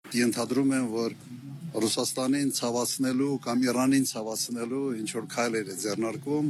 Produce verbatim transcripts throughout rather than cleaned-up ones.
Ենթադրում եմ, որ Ռուսաստանին ցավացնելու կամ Իրանին ցավացնելու ինչ որ քայլեր է ձեռնարկվում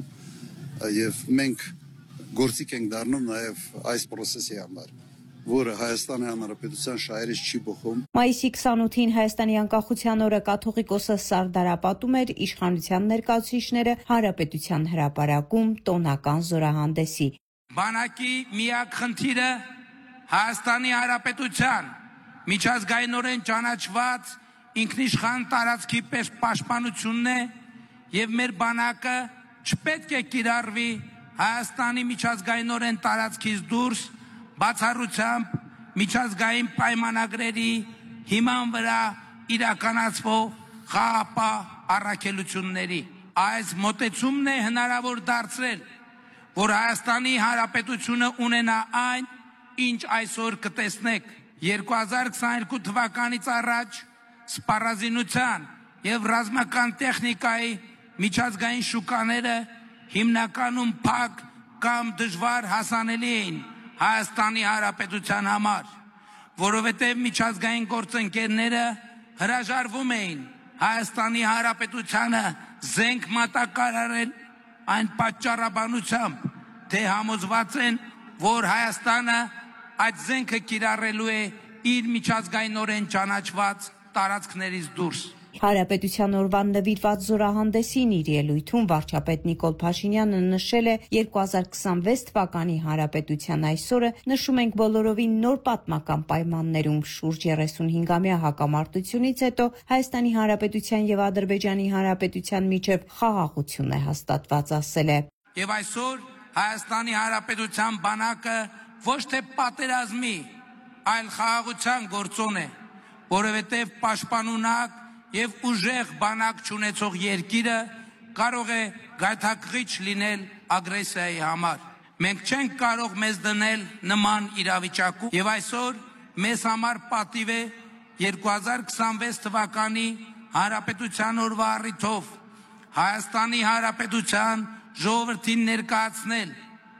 եւ մենք գործիք ենք դառնում նաեւ այս process-ի համար, որը Հայաստանի Հանրապետության շահերից չի բխում։ Մայիսի քսանութին Հայաստանի անկախության օրը կաթողիկոսը սարդարապատում էր իշխանության ներկայացուցիչները Հանրապետության հրապարակում տոնական զորահանդեսի։ Բանակի միակ խնդիրը Հայաստանի Հանրապետության միջազգայինորեն ճանաչված ինքնիշխան տարածքի պես պաշտպանությունն է եւ մեր բանակը չպետք է կիրառվի Հայաստանի միջազգայինորեն տարածքից դուրս բացառությամբ միջազգային պայմանագրերի հիման վրա իրականացվող խաղաղապահ առաքելությունների։ Այս մոտեցումն է հնարավոր դարձրել, որ Հայաստանի Հանրապետությունը ունենա այն, ինչ այսօր կտեսնեք։ երկու հազար քսաներկու թվականից առաջ սպառազինության եւ ռազմական տեխնիկայի միջազգային շուկաները հիմնականում փակ կամ դժվար հասանելի էին Հայաստանի Հանրապետության համար, որովհետև միջազգային գործընկերները հրաժարվում էին Հայաստանի Հանրապետությանը զենք մատակարարել այն պատճառաբանությամբ, թե համոզված են, որ Հայաստանը այդ զենքը կիրառելու է իր միջազգայինորեն ճանաչված տարածքներից դուրս։ Հանրապետության օրվան նվիրված զորահանդեսին իր ելույթում վարչապետ Նիկոլ Փաշինյանը նշել է երկու հազար քսանվեց թվականի Հանրապետության այսօրը նշում ենք բոլորովին նոր պատմական պայմաններում շուրջ երեսունհինգամյա հակամարտությունից հետո Հայաստանի Հանրապետության եւ Ադրբեջանի Հանրապետության միջև խաղաղություն է հաստատված, ասել է։ Եվ այսօր Հայաստանի Հանրապետության բանակը ոչ թե պատերազմի, այլ խաղաղության գործոն է, որովհետև պաշտպանունակ եւ ուժեղ բանակ չունեցող երկիրը կարող է գայթակղիչ լինել ագրեսիայի համար։ Մենք չենք կարող մեզ դնել նման իրավիճակում եւ այսօր մեզ համար պատիվ է երկու հազար քսանվեց թվականի Հանրապետության օրվա առիթով Հայաստանի Հանրապետության ժողովրդին ներկայացնել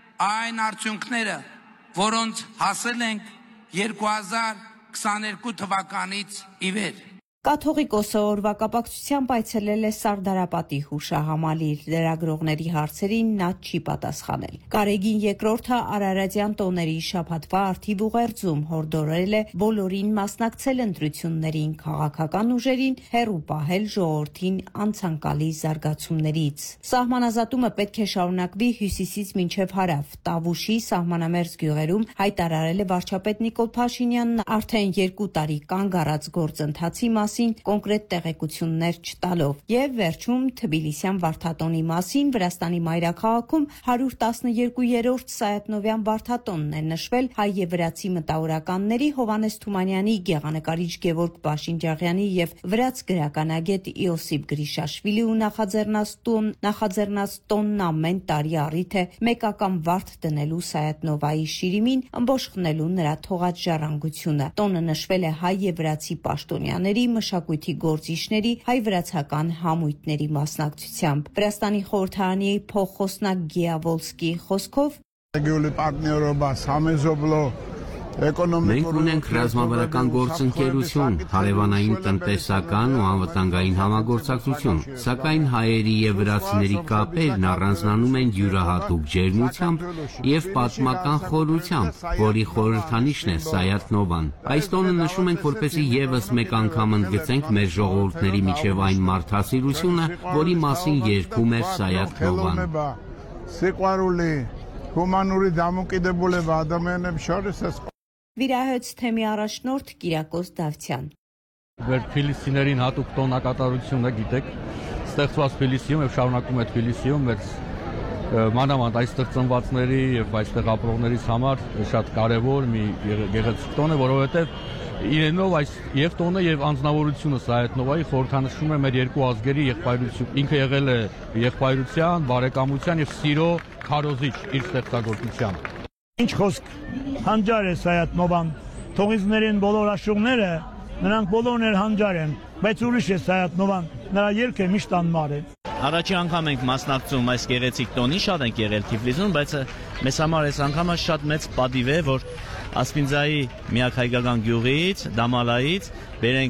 այն արդյունքները, որոնց հասել ենք երկու հազար քսաներկու թվականից ի վեր։ Կաթողիկոսը օրվա կապակցությամբ այցելել է Սարդարապատի հուշահամալիր, լրագրողների հարցերին նա չի պատասխանել։ Կարեգին երկրորդը Արարատյան տոների շաբաթվա արդիվ ուղերձում հորդորել է բոլորին մասնակցել ընտրություններին, քաղաքական ուժերին հեռու պահել ժողովրդին անցանկալի զարգացումներից։ Սահմանազատումը պետք է շարունակվի հյուսիսից մինչև հարավ։ Տավուշի սահմանամերձ գյուղերում հայտարարել է վարչապետ Նիկոլ Փաշինյանն արդեն երկու տարի կանգ առած գործընթացի մասին կոնկրետ տեղեկություններ չտալով եւ վերջում Թբիլիսյան Վարդատոնի մասին Վրաստանի մայրաքաղաքում հարյուր տասնյոթերորդ Սայաթնովյան Վարդատոնն է նշվել հայ եւ վրացի մտավորականների Հովհաննես Թումանյանի, գեղանկարիչ Գևորգ Բաշինջաղյանի եւ վրաց գրականագետ Իոսիփ Գրիշաշվիլիու նախաձեռնած տոն նախաձեռնած տոնն ամեն տարի առիթ է մեկական վարդ դնելու Սայաթնովայի շիրիմին, ըմբոշխնելու նրա թողած ժառանգությունը։ Տոնը նշվել է հայ եւ վրացի պաշտոնյաների մշակույթի գործիչների հայ-վրացական համույթների մասնակցությամբ։ Վրաստանի խորհրդարանի փոխխոսնակ Գիավոլսկի խոսքով Մենք ունենք ռազմավարական գործընկերություն, հարևանային տնտեսական ու անվտանգային համագործակցություն, սակայն հայերի եւ վրացիների կապերն առանձնանում են յուրահատուկ ջերմությամբ եւ պատմական խորությամբ, որի խորհրդանիշն է Սայաթնովան։ Այս տոնը նշում ենք, որպեսզի եւս մեկ անգամ ընդգծենք մեր ժողովուրդների միջև այն մարդասիրությունը, որի մասին երգում էր Սայաթնովան։ Վիրահոց թեմի առաջնորդ Կիրակոս Դավթյան։ Մեր Թբիլիսիներին հատուկ տոնակատարությունը գիտեք, ստեղծված Թբիլիսիում եւ շարունակում է Թբիլիսիում մեր մանավանդ այստեղ ծնվածների եւ այստեղ ապրողներից համար շատ կարեւոր մի գեղեցիկ տոն է, որովհետեւ իրենով այս եւ տոնը եւ անձնավորությունը Սայաթնովայի խորհրդանշում է մեր երկու ազգերի եղբայրություն։ Ինքը եղել է եղբայրության, բարեկամության եւ սիրո քարոզիչ իր ստեղծագործությամբ։ Ինչ խոսք հանճար է Սայաթնովան, թողիզներին բոլոր աշուղները, նրանք բոլորն էլ հանճար են, բայց ուրիշ է Սայաթնովան, նրա երգը միշտ անմար է։ Առաջի անգամ ենք մասնակցում այս գեղեցիկ տոնի, շատ ենք եղել Թիֆլիսում, բայց մեզ համար այս անգամը շատ մեծ պատիվ է, որ Ասպինձայի միակ հայկական գյուղից, Դամալայից բերենք